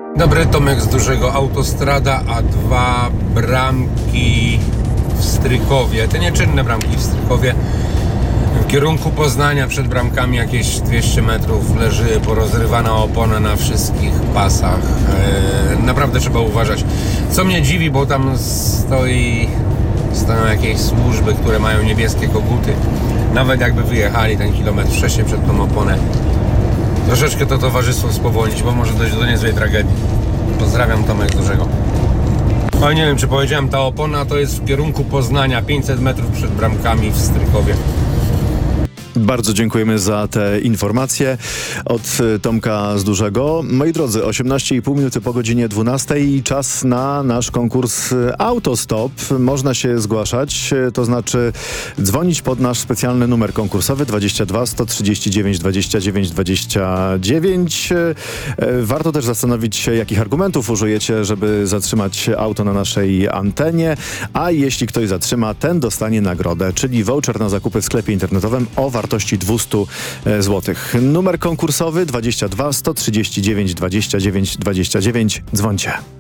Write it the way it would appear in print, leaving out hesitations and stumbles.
Dobry, Tomek z Dużego Autostrada, A2, bramki w Strykowie, te nieczynne bramki w Strykowie. W kierunku Poznania przed bramkami jakieś 200 metrów leży porozrywana opona na wszystkich pasach. Naprawdę trzeba uważać. Co mnie dziwi, bo tam stoją jakieś służby, które mają niebieskie koguty. Nawet jakby wyjechali ten kilometr wcześniej przed tą oponę, troszeczkę to towarzystwo spowolnić, bo może dojść do niezłej tragedii. Pozdrawiam, Tomek z Dużego. Ale nie wiem, czy powiedziałem, ta opona to jest w kierunku Poznania, 500 metrów przed bramkami w Strykowie. Bardzo dziękujemy za te informacje od Tomka z Dużego. Moi drodzy, 18,5 minuty po godzinie 12 i czas na nasz konkurs Autostop. Można się zgłaszać, to znaczy dzwonić pod nasz specjalny numer konkursowy 22 139 29 29. Warto też zastanowić się, jakich argumentów użyjecie, żeby zatrzymać auto na naszej antenie, a jeśli ktoś zatrzyma, ten dostanie nagrodę, czyli voucher na zakupy w sklepie internetowym o wartości 200 zł. Numer konkursowy 22 139 29 29. Dzwońcie.